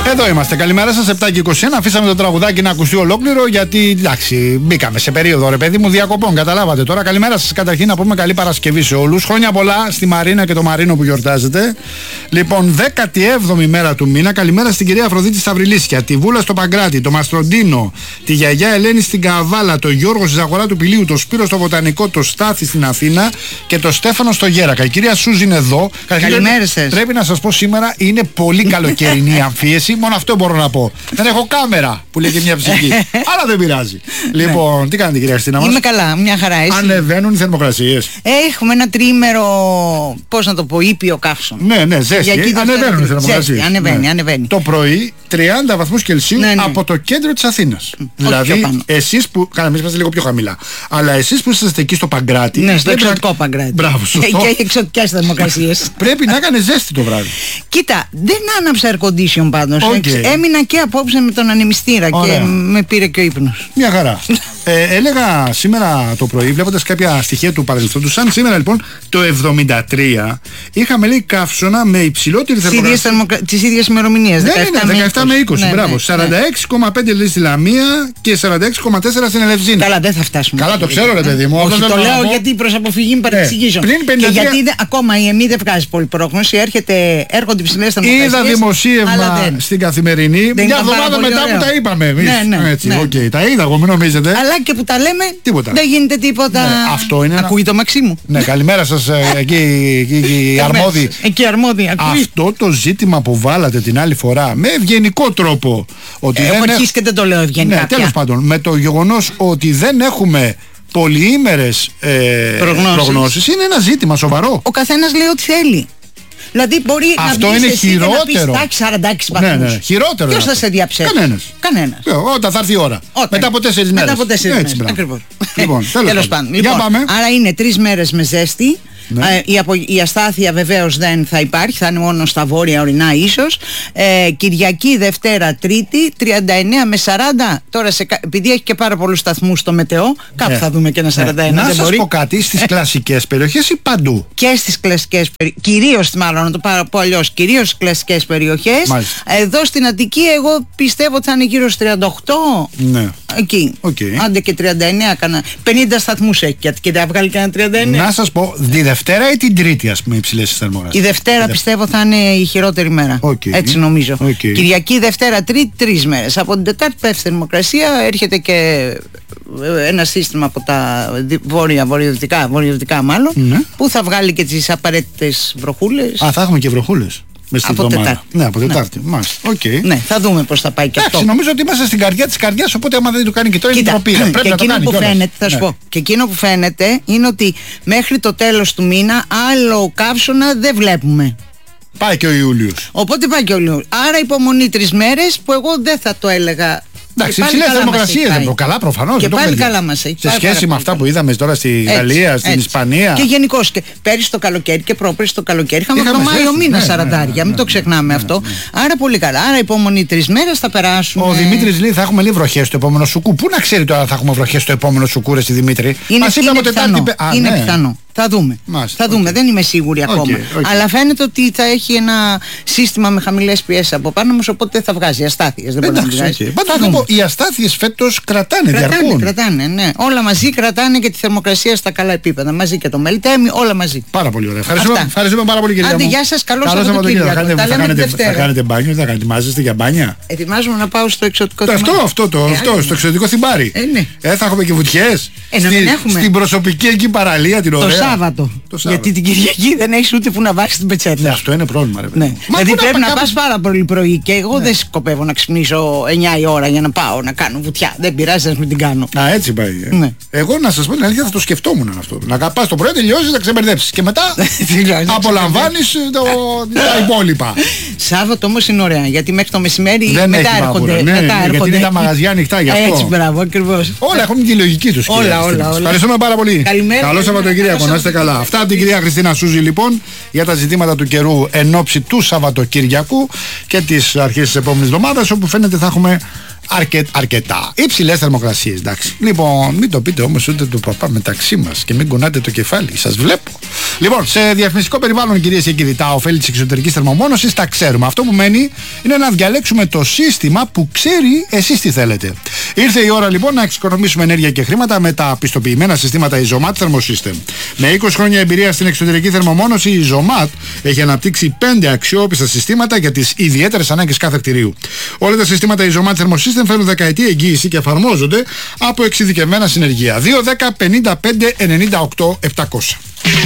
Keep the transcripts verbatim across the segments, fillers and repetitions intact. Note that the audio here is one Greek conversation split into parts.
Εδώ είμαστε. Καλημέρα σας. επτά και είκοσι ένα. Αφήσαμε το τραγουδάκι να ακουστεί ολόκληρο γιατί εντάξει, μπήκαμε σε περίοδο ρε παιδί μου διακοπών. Καταλάβατε τώρα. Καλημέρα σας. Καταρχήν να πούμε καλή Παρασκευή σε όλους. Χρόνια πολλά στη Μαρίνα και το Μαρίνο που γιορτάζετε. Λοιπόν, δέκατη έβδομη μέρα του μήνα. Καλημέρα στην κυρία Αφροδίτη Σταυριλίσια, τη Βούλα στο Παγκράτη, το Μαστροντίνο, τη γιαγιά Ελένη στην Καβάλα, το Γιώργο στη Ζαγορά του Πηλίου, το Σπύρο στο Βοτανικό, το Στάθη στην Αθήνα και το Στέφανο στο Γέρακα. Η κυρία Σούζη είναι εδώ. Καλημέρα σας. Πρέπει να σας πω σήμερα είναι πολύ καλοκαιρινή η αμφίεση. Μόνο αυτό μπορώ να πω. Δεν έχω κάμερα που λέει και μια ψυχή. Αλλά δεν πειράζει. Λοιπόν, τι κάνετε κυρία Χριστίνα μας? Είμαι καλά, μια χαρά. Εσύ? Ανεβαίνουν οι θερμοκρασίες. Έχουμε ένα τρίμερο, πώς να το πω, ήπιο καύσωνα. Ναι, ναι, ζέστη. Ανεβαίνουν οι θερμοκρασίες. Ανεβαίνει, ναι. ανεβαίνει. Το πρωί τριάντα βαθμούς Κελσίου ναι, ναι. από το κέντρο της Αθήνας. Mm. Δηλαδή, εσείς που. Καλά, εμείς είμαστε λίγο πιο χαμηλά. Αλλά εσείς που είστε εκεί στο Παγκράτη. Ναι, στο εξωτικό να... Παγκράτη. Μπράβο, σωστό. Και έχει εξωτικές θερμοκρασίες. Πρέπει να έκανε ζέστη το βράδυ. Κοίτα, δεν άναψα air condition πάντως. Okay. Έμεινα και απόψε με τον ανεμιστήρα. Ωραία. Και με πήρε και ο ύπνος. Μια χαρά. ε, έλεγα σήμερα το πρωί, βλέποντας κάποια στοιχεία του παρελθόντος, σαν σήμερα λοιπόν το εβδομήντα τρία είχαμε λέει καύσωνα με υψηλότερη θερμοκρασία. Θερμοκρα... Τις ίδιες ημερομηνίες. Ναι, ναι, δεκαεπτά με είκοσι. Ναι, μπράβο. Ναι, σαράντα έξι κόμμα πέντε λέει στη Λαμία και σαράντα έξι κόμμα τέσσερα στην Ελευζίνη. Καλά, δεν θα φτάσουμε. Καλά, το ξέρω, ρε παιδί μου. Όχι, το λέω γιατί προς αποφυγή μην παρεξηγήσω. Και γιατί ακόμα η ΕΜΗ δεν βγάζει πολύ πρόγνωση, έρχεται, έρχονται υψηλές θερμοκρασίες. Είδα δημοσίευμα στην Καθημερινή. Μια εβδομάδα μετά που τα είπαμε εμείς. Τα είδα εγώ, μην νομίζετε. Αλλά και που τα λέμε τίποτα. Δεν γίνεται τίποτα. Αυτό είναι. Ακούει το Μαξίμου. Ναι, καλημέρα σας εκεί οι αρμόδιοι. Εκεί αρμόδιοι. Αυτό το ζήτημα που βάλατε την άλλη φορά με ευγενικό τρόπο. Ότι έχω αρχίσει και δεν το λέω ευγενικά. Ναι, τέλος πάντων, με το γεγονός ότι δεν έχουμε πολυήμερες ε, προγνώσεις. προγνώσεις είναι ένα ζήτημα σοβαρό. Ο καθένας λέει ό,τι θέλει. Δηλαδή μπορεί αυτό να είναι πεις χειρότερο. Να πεις σαράντα έξι βαθμούς. Ναι, ναι, χειρότερο. Ποιος θα σε διαψεύσει? Κανένας. Κανένας. Ε, όταν θα έρθει η ώρα. Όταν. Μετά από τέσσερις μέρες. Μετά από τέσσερις μέρες. Ακριβώς. Λοιπόν, τέλος πάντων. Λοιπόν, πάμε. Άρα είναι τρεις μέρες με ζέστη. Ναι. Ε, η, απο, η αστάθεια βεβαίως δεν θα υπάρχει, θα είναι μόνο στα βόρεια ορεινά ίσως. ε, Κυριακή, Δευτέρα, Τρίτη τριάντα εννέα με σαράντα. Τώρα σε, επειδή έχει και πάρα πολλούς σταθμούς στο μετεό, κάπου ναι. θα δούμε και ένα σαράντα ένα. Ναι. Να σας μπορεί. πω κάτι, στις κλασικές περιοχές ή παντού? Και στις κλασικές περιοχές, κυρίως μάλλον να το πω αλλιώς, κυρίως στις κλασικές περιοχές. Μάλιστα. Εδώ στην Αττική εγώ πιστεύω ότι θα είναι γύρω στους τριάντα οκτώ. Ναι. Εκεί. Okay. Άντε και τριάντα εννέα, κανένα. πενήντα σταθμούς έχει και θα βγάλει και ένα τριάντα εννέα. Να σας πω, τη Δευτέρα ή την Τρίτη ας πούμε υψηλές θερμοκρασίες? Η Δευτέρα η πιστεύω θα είναι η χειρότερη μέρα. Okay. Έτσι νομίζω. Okay. Κυριακή, Δευτέρα, Τρίτη, τρεις μέρες. Από την Τετάρτη πέφτει θερμοκρασία, έρχεται και ένα σύστημα από τα βόρεια, βορειοδυτικά, βορειοδυτικά μάλλον, ναι. που θα βγάλει και τις απαραίτητες βροχούλες. Α, θα έχουμε και βροχούλες. Από Τετάρτη. Ναι, από Τετάρτη. Ναι. Μάλιστα. Okay. Ναι, θα δούμε πώς θα πάει και εντάξει, αυτό. νομίζω ότι είμαστε στην καρδιά της καρδιάς, οπότε άμα δεν το κάνει και τώρα είναι ντροπή. Πρέπει και να το κάνει που κιόλας. Φαίνεται, θα σου ναι. πω. Και εκείνο που φαίνεται είναι ότι μέχρι το τέλος του μήνα άλλο καύσωνα δεν βλέπουμε. Πάει και ο Ιούλιος. Οπότε πάει και ο Ιούλιος. Άρα υπομονή τρεις μέρες που εγώ δεν θα το έλεγα. Εντάξει, υψηλές θερμοκρασίες δεν καλά προφανώς. Και πάλι καλά μας έχει. Σε σχέση με αυτά που είδαμε τώρα στη Γαλλία, στην Ισπανία. Και γενικώς και πέρυσι το καλοκαίρι και πρόπερσι το καλοκαίρι είχαμε το Μάιο μήνα σαραντάρια. Μην το ξεχνάμε αυτό. Άρα πολύ καλά. Άρα υπομονή τρεις μέρες θα περάσουν. Ο Δημήτρης λέει θα έχουμε λίγο βροχές στο επόμενο σουκού. Πού να ξέρει τώρα θα έχουμε βροχές στο επόμενο σουκού, ρε Δημήτρη? Μας είπαμε Τετάρτη. Είναι πιθανό. Θα δούμε. Μάλιστα, θα δούμε. Okay. Δεν είμαι σίγουρη ακόμα. Okay, okay. Αλλά φαίνεται ότι θα έχει ένα σύστημα με χαμηλές πιέσεις από πάνω μας, οπότε θα βγάζει αστάθειες. Δεν μπορεί να βγάζει. Okay. Πάντως να πω, οι αστάθειες φέτος κρατάνε, κρατάνε, διαρκούν. Κρατάνε, ναι. Όλα μαζί κρατάνε και τη θερμοκρασία στα καλά επίπεδα. Μαζί και το μελτέμι, όλα μαζί. Πάρα πολύ ωραία. Ευχαριστούμε, ευχαριστούμε πάρα πολύ, κυρία. Άντε, γεια σας, καλώς Σαββατοκύριακο. Θα κάνετε μπάνιο, θα ετοιμάζεστε για μπάνια? Ετοιμάζομαι να πάω στο εξωτικό θυμάρι. Αυτό, αυτό, το, αυτό, στο εξωτικό θυμάρι. Ε, θα έχουμε και βουτιές. Στην προσωπική εκεί παραλία την ωραία. Το Σάββατο. Γιατί την Κυριακή δεν έχεις ούτε που να βάσεις την πετσέτα. Ναι, αυτό είναι πρόβλημα, ρε. Ναι. Δηλαδή πρέπει να, να πας πάρα πολύ πρωί και εγώ ναι. δεν σκοπεύω να ξυπνήσω εννιά η ώρα για να πάω να κάνω βουτιά. Δεν πειράζει, να μην την κάνω. Α, έτσι πάει. Ε. Ναι. Εγώ να σας πω την αλήθεια θα το σκεφτόμουν αυτό. Να πας το πρωί, τελειώσεις, να ξεμπερδέψεις και μετά απολαμβάνεις το, τα υπόλοιπα. Σάββατο όμως είναι ωραία γιατί μέχρι το μεσημέρι δεν μετά έρχονται. Ναι, γιατί είναι τα μαγαζιά ανοιχτά γι' αυτό. Έτσι, μπράβο, ακριβώς. Όλα έχουν τη λογική τους. Όλα, όλα. Ευχαριστούμε πάρα πολύ. Καλό Σαββατοκύριακο, να είστε καλά. Αυτά από την κυρία Χριστίνα Σούζη λοιπόν για τα ζητήματα του καιρού εν ώψη του Σαββατοκυριακού και τις αρχές της επόμενης εβδομάδας, όπου φαίνεται θα έχουμε αρκε, αρκετά. Υψηλές θερμοκρασίες, εντάξει. Λοιπόν, μην το πείτε όμως ούτε του παπά μεταξύ μας και μην κουνάτε το κεφάλι. Σας βλέπω. Λοιπόν, σε διαφημιστικό περιβάλλον, κυρίες και κύριοι, τα ωφέλη της εξωτερικής θερμομόνωσης τα ξέρουμε. Αυτό που μένει είναι να διαλέξουμε το σύστημα που ξέρει εσείς τι θέλετε. Ήρθε η ώρα λοιπόν να εξοικονομήσουμε ενέργεια και χρήματα με τα πιστοποιημένα συστήματα Isomat Thermosystem. Με είκοσι χρόνια εμπειρία στην εξωτερική θερμομόνωση, η Isomat έχει αναπτύξει πέντε αξιόπιστα συστήματα για τις ιδιαίτερες ανάγκες κάθε κτηρίου. Όλα τα συστήματα Isomat Thermosystem φέρνουν δεκαετή εγγύηση και εφαρμόζονται από εξειδικευμένα συνεργεία. δύο δέκα πενήντα πέντε ενενήντα οκτώ επτακόσια.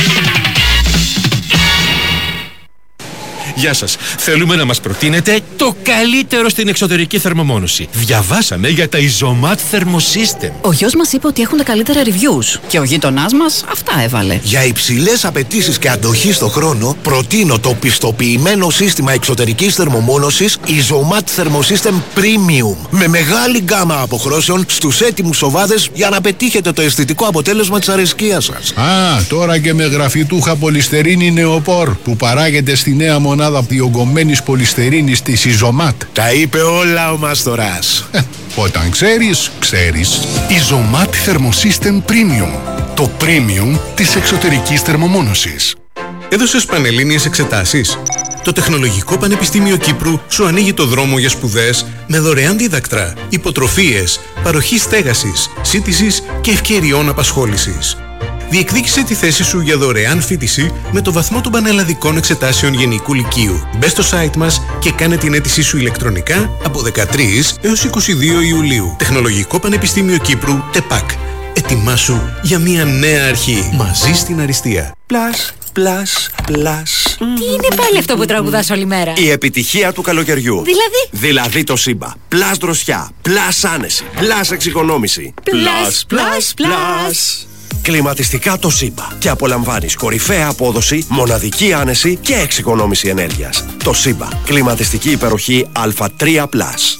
Γεια σας. Θέλουμε να μας προτείνετε το καλύτερο στην εξωτερική θερμομόνωση. Διαβάσαμε για τα Isomat Thermosystem. Ο γιος μας είπε ότι έχουν τα καλύτερα reviews και ο γείτονάς μας αυτά έβαλε. Για υψηλές απαιτήσεις και αντοχή στο χρόνο, προτείνω το πιστοποιημένο σύστημα εξωτερικής θερμομόνωσης Isomat Thermosystem Premium. Με μεγάλη γκάμα αποχρώσεων στους έτοιμους οβάδες για να πετύχετε το αισθητικό αποτέλεσμα της αρεσκίας σας. Α, τώρα και με γραφιτούχα πολυστερίνη νεοπόρ που παράγεται στη νέα μονάδα διογκωμένης πολυστερίνης της Isomat. Τα είπε όλα ο Μαστοράς. Ε, όταν ξέρεις, ξέρεις. Isomat Thermosystem Premium. Το premium της εξωτερικής θερμομόνωσης. Έδωσες πανελλήνιες εξετάσεις? Το Τεχνολογικό Πανεπιστήμιο Κύπρου σου ανοίγει το δρόμο για σπουδές με δωρεάν δίδακτρα, υποτροφίες, παροχή στέγασης, σύντησης και ευκαιριών απασχόλησης. Διεκδίκησε τη θέση σου για δωρεάν φοιτηση με το βαθμό των πανελλαδικών εξετάσεων Γενικού Λυκείου. Μπες στο site μας και κάνε την αίτησή σου ηλεκτρονικά από δεκατρείς έως είκοσι δύο Ιουλίου. Τεχνολογικό Πανεπιστήμιο Κύπρου, ΤΕΠΑΚ. Ετοιμάσου για μια νέα αρχή. Μαζί στην αριστεία. Πλάς, πλάς, πλάς. Τι είναι πάλι αυτό που τραγουδάς όλη μέρα? Η επιτυχία του καλοκαιριού. Δηλαδή? Δηλαδή το Σύμπα. Πλάς δροσιά, πλάς άνεση, πλάς εξοικονόμηση. Πλάς, πλάς, πλάς. Κλιματιστικά το Σύμπα. Και απολαμβάνεις κορυφαία απόδοση, μοναδική άνεση και εξοικονόμηση ενέργειας. Το Σύμπα. Κλιματιστική υπεροχή Α τρία πλας.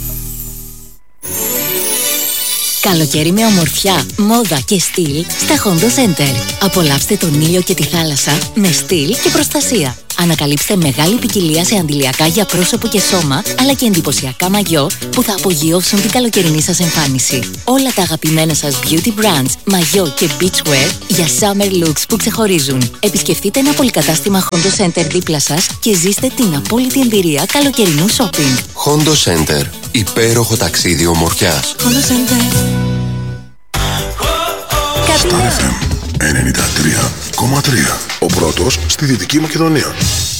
Καλοκαίρι με ομορφιά, μόδα και στυλ στα Hondo Center. Απολαύστε τον ήλιο και τη θάλασσα με στυλ και προστασία. Ανακαλύψτε μεγάλη ποικιλία σε αντιλιακά για πρόσωπο και σώμα, αλλά και εντυπωσιακά μαγιό που θα απογειώσουν την καλοκαιρινή σας εμφάνιση. Όλα τα αγαπημένα σας beauty brands, μαγιό και beachwear για summer looks που ξεχωρίζουν. Επισκεφτείτε ένα πολυκατάστημα Hondo Center δίπλα σας και ζήστε την απόλυτη εμπειρία καλοκαιρινού shopping. Hondo Center. Υπέροχο ταξίδι ομορφιάς. Hondo Center. Star εφ εμ ενενήντα τρία κόμμα τρία. Ο πρώτος στη Δυτική Μακεδονία.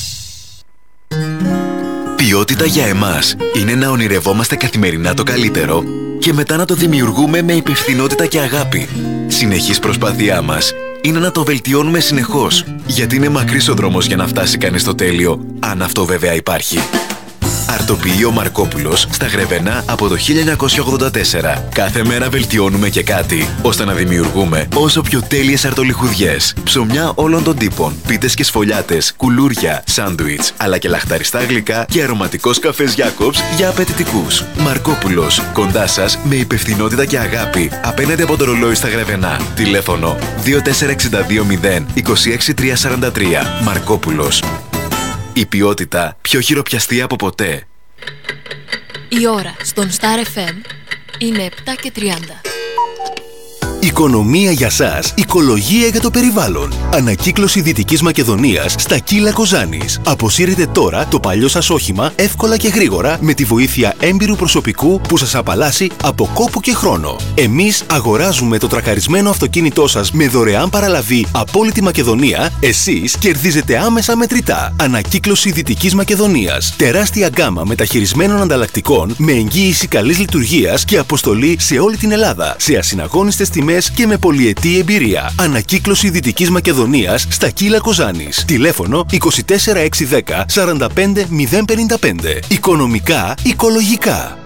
Ποιότητα για εμάς είναι να ονειρευόμαστε καθημερινά το καλύτερο και μετά να το δημιουργούμε με υπευθυνότητα και αγάπη. Συνεχής προσπάθειά μας είναι να το βελτιώνουμε συνεχώς, γιατί είναι μακρύς ο δρόμος για να φτάσει κανείς στο τέλειο, αν αυτό βέβαια υπάρχει. Αρτοποιείο Μαρκόπουλος στα Γρεβενά από το χίλια εννιακόσια ογδόντα τέσσερα. Κάθε μέρα βελτιώνουμε και κάτι, ώστε να δημιουργούμε όσο πιο τέλειες αρτολιχουδιές. Ψωμιά όλων των τύπων, πίτες και σφολιάτες, κουλούρια, σάντουιτς, αλλά και λαχταριστά γλυκά και αρωματικός καφές Jacobs για απαιτητικούς. Μαρκόπουλος, κοντά σας με υπευθυνότητα και αγάπη, απέναντι από το ρολόι στα Γρεβενά. Τηλέφωνο δύο τέσσερα έξι δύο μηδέν είκοσι έξι τριακόσια σαράντα τρία. Μαρκόπουλος. Η ποιότητα πιο χειροπιαστή από ποτέ. Η ώρα στον Star εφ εμ είναι επτά και τριάντα. Οικονομία για σας, οικολογία για το περιβάλλον. Ανακύκλωση Δυτικής Μακεδονίας στα Κύλα Κοζάνης. Αποσύρετε τώρα το παλιό σας όχημα εύκολα και γρήγορα με τη βοήθεια έμπειρου προσωπικού που σας απαλλάσσει από κόπο και χρόνο. Εμείς αγοράζουμε το τρακαρισμένο αυτοκίνητό σας με δωρεάν παραλαβή από όλη τη Μακεδονία. Εσείς κερδίζετε άμεσα μετρητά. Ανακύκλωση Δυτικής Μακεδονίας. Τεράστια γκάμα μεταχειρισμένων ανταλλακτικών με εγγύηση καλής λειτουργίας και αποστολή σε όλη την Ελλάδα. Σε ασυναγώνιστες τιμές και με πολυετή εμπειρία. Ανακύκλωση Δυτικής Μακεδονίας στα Κύλα Κοζάνης. Τηλέφωνο είκοσι τέσσερα έξι δέκα σαράντα πέντε μηδέν πενήντα πέντε. Οικονομικά, οικολογικά.